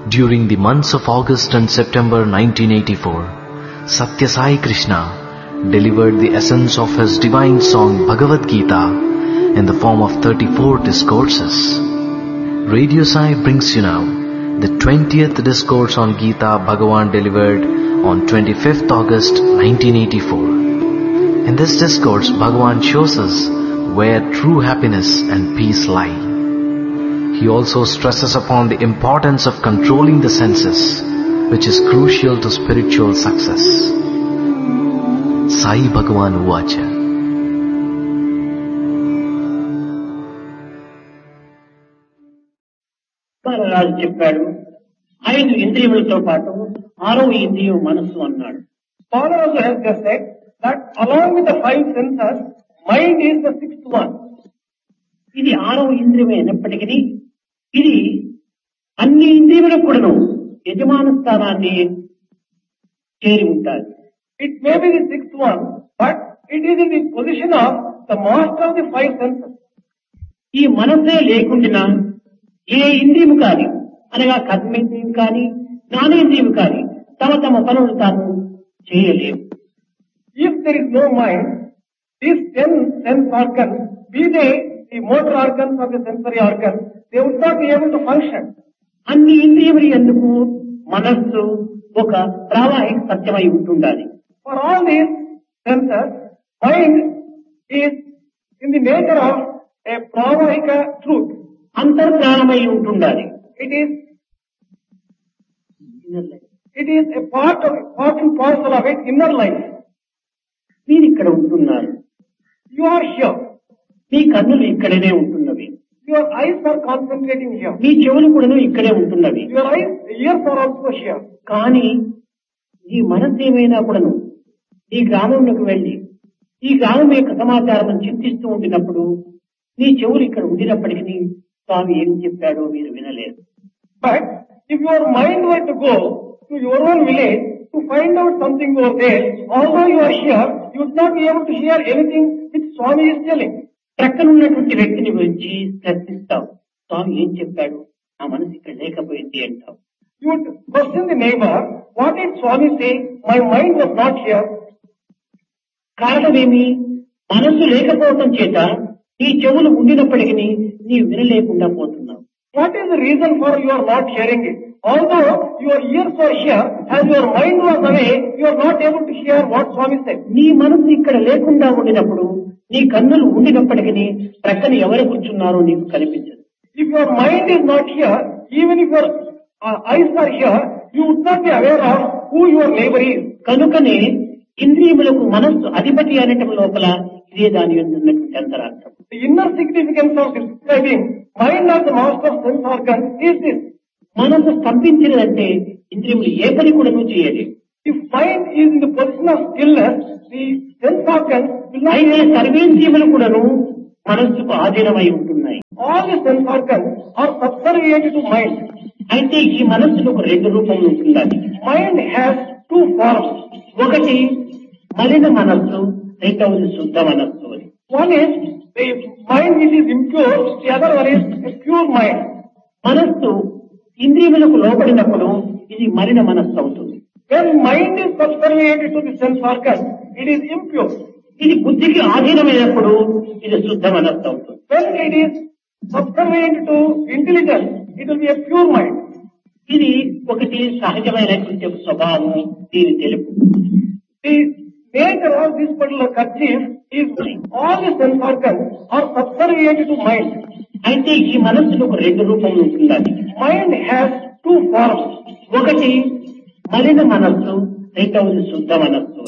During the months of August and September 1984, Satya Sai Krishna delivered the essence of his divine song Bhagavad Gita in the form of 34 discourses. Radio Sai brings you now the 20th discourse on Gita Bhagavan delivered on 25th August 1984. In this discourse, Bhagavan shows us where true happiness and peace lie. He also stresses upon the importance of controlling the senses, which is crucial to spiritual success. Sai Bhagavan Uvacha. రాజు చెప్పాడు, 5 ఇంద్రియములతో పాటు 6వ ఇంద్రియం మనస్సు అన్నాడు. Father also has just said that along with the 5 senses, mind is the 6th one. ఇది 6వ ఇంద్రియమే అయినప్పటికీ ఇది అన్ని ఇంద్రియములకు కూడాను యజమాన స్థానాన్ని చేరి ఉంటాయి. It may be the 6th one, but it is in the position of the master of the 5 senses. ఈ మనస్సే లేకుండా ఏ ఇంద్రియము కాని అనగా కర్మేంద్రియం కాని జ్ఞానేంద్రియం కాని తమ తమ పనులు తాము చేయలేవు. If there is no mind, these 10 sense organs, be they the motor organs or the sensory organs, they would not be able to function. అన్ని ఇంద్రియములు ఎందుకు మనస్సు ఒక ప్రావాహిక సత్యమై ఉంటుండాలి. For all these senses, mind is in the nature of a pravahika truth. అంతర్జ్ఞానమై ఉంటుండాలి. It is a part and parcel of it, inner life. మీరు ఇక్కడ ఉంటున్నారు. You are here. మీ కన్నులు ఇక్కడనే ఉంటున్నవి. Your eyes are concentrating here. మీ చెవులు కూడా ఇక్కడే ఉంటున్నవి. Your ears are also here. కానీ ఈ మనసు ఏమైనా కూడాను ఈ గ్రామంలోకి వెళ్లి ఈ గ్రామం యొక్క సమాచారం చింతిస్తూ ఉండినప్పుడు నీ చెవులు ఇక్కడ ఉండినప్పటికీ స్వామి ఏం చెప్పాడో మీరు వినలేదు. But if your mind were to go to your own village to find out something over there, although you are here, you would not be able to hear anything which Swami is telling. ప్రక్కనున్నటువంటి వ్యక్తిని గురించి ప్రశ్నిస్తావు, స్వామి ఏం చెప్పాడు, నా మనసు ఇక్కడ లేకపోయింది అంటావు. You would question the neighbor, what did Swami say? My mind was not here. కారణమేమి? మనస్సు లేకపోవటం చేత నీ చెవులు ఉండినప్పటికీ నీవు వినలేకుండా పోతున్నావు. What is the reason for you are not hearing it? Although your ears are here, as your mind was away, you are not able to hear what Swami said. నీ మనసు ఇక్కడ లేకుండా ఉండినప్పుడు నీ కన్నులు ఉండినప్పటికీ ప్రక్కన ఎవరు కూర్చున్నారో నీకు కనిపించదు. If your mind is not here, even if your eyes are here, you would not be aware of who your neighbor is. కనుకనే ఇంద్రియములకు మనస్సు అధిపతి అనేటం లోపల ఇదే దాని ఉన్నటువంటి అంతరార్థం. The inner significance of describing mind as the master of sense organ is this. మనసు స్తంభించినదంటే ఇంద్రియములు ఏ పని కూడా చేయలేదు. If mind is in the position of stillness, the sense organs will not. అయితే సర్వేంద్రియములు కూడాను మనస్సుకు ఆధీనమై ఉంటున్నాయి. All the sense organs are subservient to mind. అయితే ఈ మనస్సుకు 2 రూపములు ఉంటున్నాయి. Mind has 2 forms. ఒకటి మలిన మనస్సు, రెండవది శుద్ధ మనస్సు అని. One is the mind which is impure, the other one is a pure mind. మనస్సు ఇంద్రియములకు లోబడినప్పుడు ఇది మలిన మనస్సు అవుతుంది. When mind is subservient to the sense organ, it is impure. ఇది బుద్ధికి ఆధీనమైనప్పుడు ఇది శుద్ధ మనస్సు అవుతుంది. When it is subservient to intelligence, it will be a pure mind. ఇది ఒకటి సహజమైనటువంటి స్వభావం, దీని తెలుపు. The nature of this particular kerchief is all the sense organs are subservient to mind. అయితే ఈ మనస్సుకు 2 రూపములు ఉంటున్నాయి. Mind has 2 forms. ఒకటి మలిన మనస్సు, రెండవది శుద్ధ మనస్సు.